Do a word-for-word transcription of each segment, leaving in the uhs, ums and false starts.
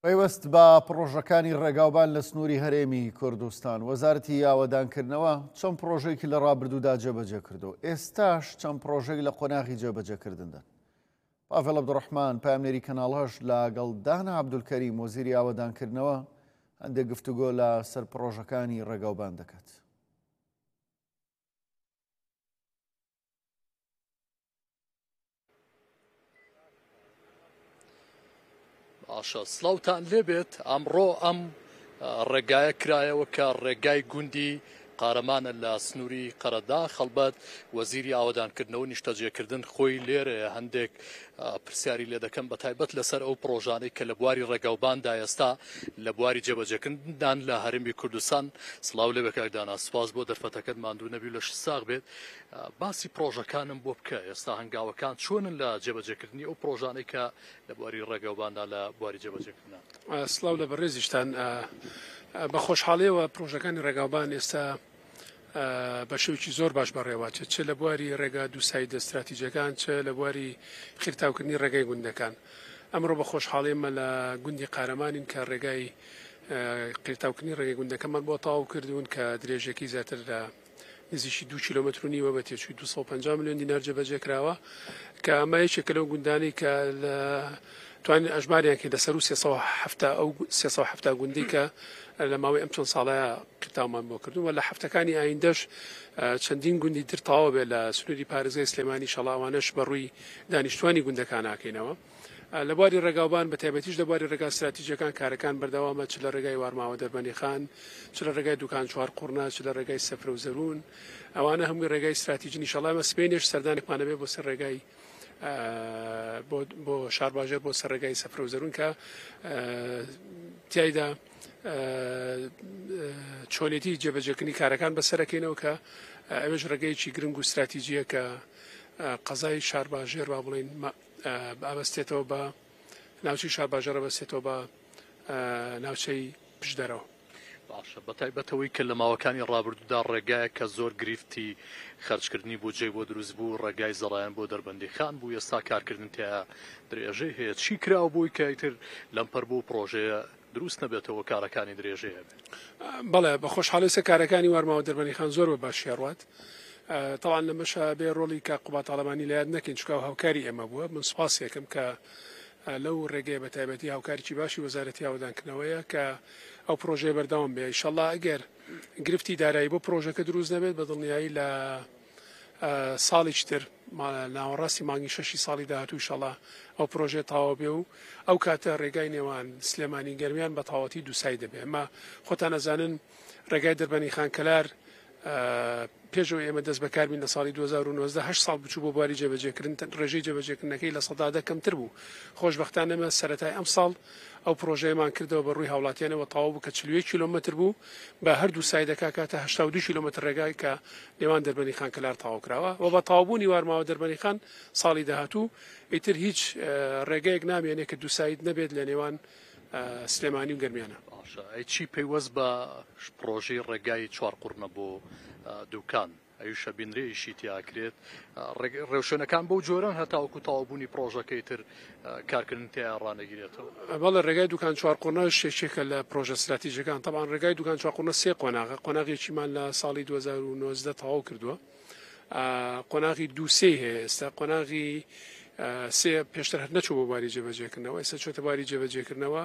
پەیوەست بە پرۆژەکانی ڕێگاوبان لە سنووری هەرێمی کوردستان وەزارەتی یاوەدانکردنەوە چەند پرۆژەیەکی لە ڕابردوودا جێبەجێ کردو. ئێستاش چەند پرۆژەی لە قۆناغی جێبەجێکردندن. پاڤێڵ عەبدوڕەحمان پامنێری کەناڵەش لەگەڵ دانا عەبدولکەریم وەزیری یاوەدانکردنەوە هەندێک گفتوگۆ لە سەر پرۆژەکانی ڕێگاوبان دەکات. باشە سڵاوتان لێبێت ئەمڕۆ ئەم ڕێگایە کرایەوە کە ڕێگای گوندی قارەمانە لە سنووری قەرەدا خەڵبەت وەزیری ئاوەدانکردنەوە نیشتەجێکردن خۆی لێرەیە هەندێک پرسیاری لێ دەکەم بە تایبەت لەسەر ئەو پرۆژانەی کە لە بواری ڕێگاوباندا ئێستا لە بواری جێبەجێکردنان لە هەرێمی کوردستان. سڵاو لێ بەکاردانا سوپاس بۆ دەرفەتەکەت ماندوو نەبی لە ساغ بێت باسی پرۆژەکانم بۆ بکە ئێستا هەنگاوەکان چۆنن لە جێبەجێکردنی ئەو پرۆژانەی کە لە بواری ڕێگاوباندا لە بواری جێبەجێکردن. سڵاو لە بەڕێزیشتان بە خۆشحاڵیەوە پرۆژەکانی ڕێگاوبان ئێستا بە شێوکی زۆر باش بەڕێوەچێت چ لە بواری ڕێگا دووسایدە استراتیجیەکان چ لە بواری خێرتاوکردنی ڕێگای گوندەکان. ئەمڕۆ بە خۆشحاڵیمە لە گوندی قارەمانین کە ڕێگای خێرتاوکردنی ڕێگای گوندەکەمان بۆ تاو کردوون کە درێژێکی زیاتر لە نزیکی دو کیلۆمەتر و نیوە بە تێچووی دووسەد و پەنجا ملیۆن دینار جێبەجێ کراوە کە ئەمە یەکێکە لەو گوندانەی کە لە توانین ئەژماریان کە لەسەر و سێسەد و هەفتە ئەو سێسەد و هەفتە گوندی کە لە ماوەی ئەم چەند ساڵەیە قتامان بۆ کردووە لە هەفتەکانی ئایندەش چەندین گوندی تر تەواو بێت لە سنووری پارێزگای سلێمانی شەڵاوانەش بەڕووی دانیشتوانی گوندەکان ناکەینەوە. لە بواری ڕێگاوبان بە تایبەتیش لە بواری ڕێگا استراتیجیەکان کارەکان بەردەوامە چ لە ڕێگای وارماوە دەربەنی خان چ لە ڕێگای دوکان چوار قوڕنا چ لە ڕێگای سەفرە و زەرون ئەوانە هەمووی ڕێگای استراتیجی ئینشەڵا ئێمە سبەینێش سەردانێکمانە بێ بۆ سەر ڕێگای بۆ شارباژێر بۆ سەر ڕێگای سەفرە و زەرون کە تیایدا چۆنێتی جێبەجێکردنی کارەکان بەسەرەکەینەوە کە ئەوێش ڕێگەیەکی گرنگ و استراتیجیە کە قەزای شارباژێر با بڵێن ئابەستێتەوە بە ناوچەی شارباژێرە بەستێتەوە بە ناوچەی پشدەرەوە. باشە بە تایبەتەوەی کە لە ماوەکانی ڕابردوودا ڕێگایە کە زۆر گرفتی خەرجکردنی بۆ جێ بۆ دروست بوو ڕێگای زەڵایەن بۆ دەربەندی خان بوو ئێستا کارکردن تیا درێژەی هەیە چی کراوە بۆی کە ئیتر لەمپەر بۆ پرۆژەیە دروست نەبێتەوە کارەکانی درێژەیە بێت. بەڵێ بە خۆشحاڵیسە کارەکانی وارماوە دەربەندی خان زۆر بە باشیاڕات تەڵان لەمەشە بێ ڕۆڵی کە قوبات تاڵەبانی لە یاد نەکەین چکە هاوکاری ئێمە بووە. من سوپاس یەکەم کە لەو ڕێگەیە بە تایبەتی هاوکارێکی باشی وەزارەتی یاوەدانکردنەوەیە کە ئەو پرۆژەیە بەردەوام بێ. ئینشەڵا ئەگەر گرفتی دارایی بۆ پرۆژەکە دروست نەبێت بە دڵنیایی لە ساڵێکی تر ناوەڕاستی مانگی شەشی ساڵی داهاتوو ئینشەڵا ئەو پرۆژێ تاوا بێ و ئەو کاتە ڕێگای نێوان سلێمانی گەرمیان بە تاواتی دووسای دەبێ. ئەمە خۆتان ئەزانن ڕێگای دەربەنی خانکەلار پێشەوە ئێمە دەست بەکاربین لە ساڵی دوو هەزار و نۆزدە هەشت ساڵ بچوو بۆ بواری جێبەجێکردن ڕێژەی جێبەجێکردنەکەی لە سەدادە کەمتر بوو. خۆشبەختانە ئێمە سەرەتای ئەم ساڵ ئەو پرۆژەیەمان کردەوە بە ڕووی هاوڵاتیانەوە تەواو بوو کە چل و یەک کیلۆمەتر بوو بە هەردوو سایدەکە کاتە هەشتا و دوو کیلۆمەتر ڕێگای کە نێوان دەربەنی خانکەلار تەواو کراوە و بە تەواوبوونی وارماوە دەربەنی خان ساڵی داهاتوو ئیتر هیچ ڕێگەیەک نامێنێ کە دوو ساید نەبێت لە نێوان سلێمانی و گەرمیانە. چی پەیوەست بە پرۆژەی ڕێگای چوار قوڕنە بۆ دوکان ئەویشە بینرێیشی تیاکرێت ڕێوشێنەکان بەو جۆران هەتاوەکو تەواوبوونی پرۆژەکەی تر کارکردن تیا ڕانەگیرێتەوە. بەڵێ ڕێگای دوکان چوار قوڕنە شێکێکە لە پرۆژە استراتیژیەکان. تەمان ڕێگای دوکان چوار قوڕنە سێ قۆناغە قۆناغێکیمان لە ساڵی دوو هەزار و نۆزدە تەواو کردووە. قۆناغی دووسێ هەیە ئێستا قۆناغی سێ پێشتر هەر نەچوو بۆ بواری جێبەجێکردنەوە ئێستا چۆتە بواری جێبەجێکردنەوە.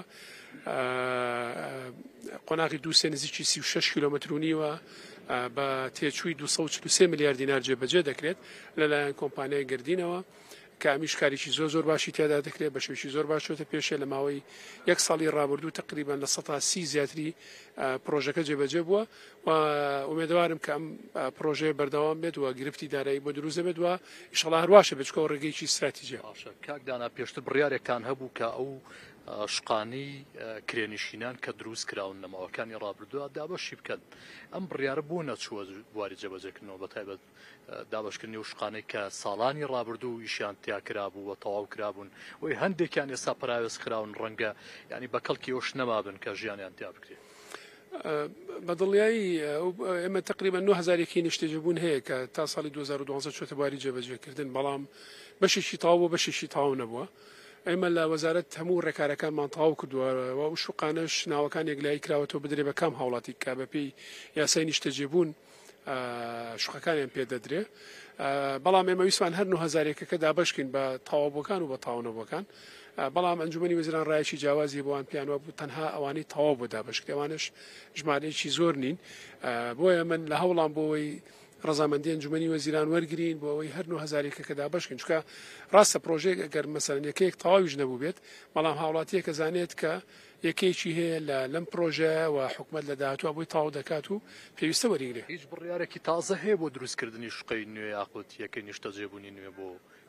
قۆناغی دووسێ نزیکی سی و شەش کیلۆمەتر و نیوە بە تێچووی دووسەد و چل و سێ ملیار دینار جێبەجێ دەکرێت لەلایەن کۆمپانیای گردینەوە کە ئەمیش کاریی زۆر زۆر باشی تیادا دەکرێت بە شێوشی زۆر باش چۆتە پێشێ لە ماوەی یەک ساڵی ڕابردوو تقریبان لە سەد تا سی زیاتری پرۆژەکە جێبەجێ بووە و ئومێدوارم کە ئەم پرۆژەیە بەردەوام بێت و گرفتی دارایی بۆ دروست دەبێت و ئینشەڵا هەرواشە بچکە ڕێگەیەکی استراتیجیە. کاکدانا پێشتر بڕیارێکان هەبوو کە ئەو شقانەی کرێنشینان کە دروست کراون لە ماوەکانی ڕابردووە دابەشی بکەن. ئەم بڕیارە بۆ نەچووە بواری جێبەجێکردنەوە بە تایبەت دابشکردنی و شقانەی کە ساڵانی ڕابردوو ئیشیان تیا کرابوو و تەواو کرابوون وی هەندێکیان ئێستا پراوێز کراون ڕەنگە ینی بە کەڵکی ئەوش نەمابن کە ژیانیان تیا بکرێت. بەدڵیایی ئێمە تقریبا نۆ هەزارێکی نیشتێجەبوون هەیە کە تا ساڵی دوو هەزار و دوانزە چۆتە بواری جێبەجێکردن بەڵام بەشێکی تاو بۆ بەشێکی تاو نەبووە. ئێمە لە وەزارەت هەموو ڕێکارەکانمان تەواو کردووە و شوقانەش ناوەکان یەکلایی کراوەتەوە بدرێ بە کام هاوڵاتی کا بەپێی یاسای نیشتەجێبوون شوقەکانیان پێدەدرێ بەڵام ئێمە ویسمان هەر هەزارێکەکە دابشکین بە تەواوبووەکان و بە تاوانەوەکان بەڵام ئەنجومەنی وەزیران ڕایشی جیاوازی بۆوان پیانوە بوو تەنها ئەوانەی تەواو بۆ دابشک ئەوانش ژمارەیەکی زۆر نین بۆیە من لە هەوڵام بۆەوەی ڕزامەندی ئەنجومەنی وەزیران وەرگین بۆ ئەوەی هەر هەزارێکەکە دابشکن چکە ڕاستە پرۆژێک ئەگەر مەسەرەن یەکەیەک تەواویش نەبوو بێت بەڵام هاوڵاتیەکە زانێت کە یەکێکی هەیە لە لەم پرۆژە و حکومەت لە داهاتوە بۆی تاو دەکات و پێویستە وەریگرێ هیچ بڕیارێکی تازە هەیە بۆ دروستکردنی شوقەی نوێ یاخود یەکەی نیشتەجێبوونی نوێ بۆ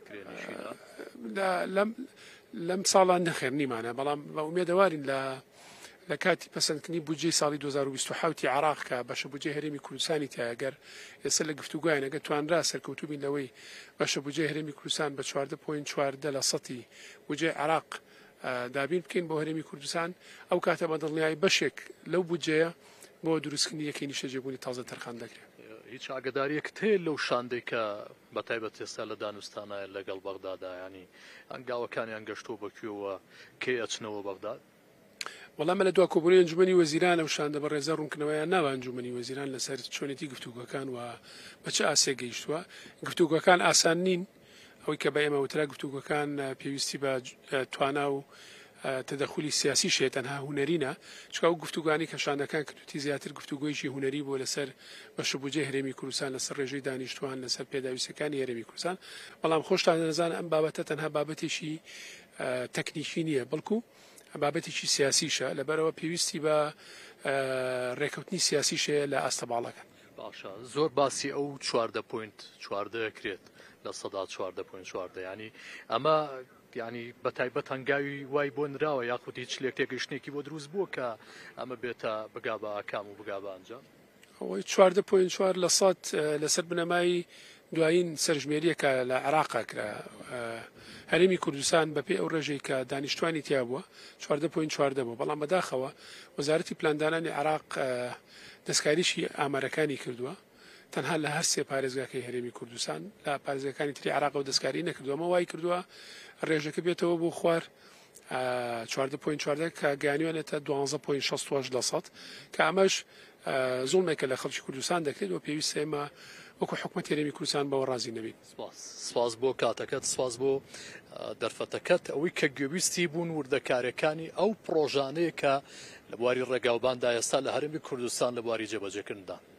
لەم ساڵان نەخێر نیمانە بەڵام بە ئومێدەوارین لە لە کاتی پەسەندکردنی بودجەی ساڵی دوو هەزار و بیست و سێ عێراق کە بەشە بودجەی هەرێمی کوردستانی تایەگەر ئێستا لە گفتوگویان ئەگە توانرا سەرکەوتوبین لەوەی بەشە بودجەی هەرێمی کوردستان بە چواردە پۆینت چواردە لە سەتی بودجەی عێراق دابین بکەین بۆ هەرێمی کوردستان ئەو کاتە بە دڵنیایی بەشێک لەو بودجەیە بۆ دروستکردنی یەکەی نیشتەجێبوونی تازە تەرخان دەکرێت هیچ ئاگداریەکت هەیە لەو شاندەی کە بەتایبەت ئێستا لە دانوستانە لەگەڵ بەغدادا ینی ئەنگاوەکانیان گەشتۆ بەکوێوە کێ ئەچنەوە بەغداد وەڵام لە دوا کۆبوونی ئەنجومەنی وەزیران ئەو شاندە بە ڕێزە ڕوونکردنەوەیان ناوە ئەنجومەنی وەزیران لەسەر چۆنێتی گفتوگەکان و بە چه ئاسێ گەیشتووە گفتوگەکان ئاسان نین ئەوەی کە بە ئێمە وترا گفتوگەکان پێویستی بە توانا و تدەخلی سیاسی شێت تەنها هوەرینە چکە ئەو گفتوگانی کە شاندەکان کردوتی زیاتر گفتوگۆیشی هوەری بۆ لەسەر بەشە بودجەی هەرێمی کوردستان لەسەر ڕێژەی دانیشتوان لەسەر پێداویستەکانی هەرێمی کوردستان بەڵام خۆشتان دەزانە ئەم بابەتە تەنها بابەتێکی تەکنیکی نییە بەڵکو بابەتێکی سیاسیشە لەبەرەوە پێویستی بە ڕێکەوتنی سیاسیشەیە لە ئاستەباڵەکان باشە زۆر باسی ئەو چواردە پۆینت چواردە دەکرێت لە سەدا چواردە پۆینت چواردە ینی ئەمە ینی بەتایبەت هەنگاوی وای بۆ نراوە یاخود هیچ لێک تێگەشتێکی بۆ دروست بووە کە ئەمە بێتە بگا بە ئاکام و بگا بە ئەنجام ئەوەی چواردە پۆینت چوار لە سەد لەسەر بنەمای دوایین سەرژمێریەکە لە عێراقا کرا هەرێمی کوردستان بەپێی ئەو ڕێژەی کە دانیشتوانی تیا بووە چواردە پۆینت چواردە بوو بەڵام بەداخەوە وەزارەتی پلاندانانی عێراق دەستکاریشی ئامارەکانی کردووە تەنها لە هەر سێ پارێزگاکەی هەرێمی کوردستان لە پارێزگاکانی تری عێراق و دەستکاری نەکردووە ئەمە وای کردووە ڕێژەکە بێتەوە بۆ خوار چواردە پۆینت چواردە کە گانیوانێتە دوانزە پۆینت شەست و هەشت لە سەد کە ئەمەش زوڵمێکە لە خەڵکی کوردستان دەکرێت و پێویستە ئێمە وەکو حکومەت هەرێمی کوردستان بەوە ڕازی نەبین سپاس بۆ کاتەکەت سپاس بۆ دەرفەتەکەت ئەوەی کە گوێویستی بوون وردەکارەکانی ئەو پرۆژانەیە کە لە بواری ڕێگاوباندا ئێستا لە هەرێمی کوردستان لە بواری جێبەجێکردندا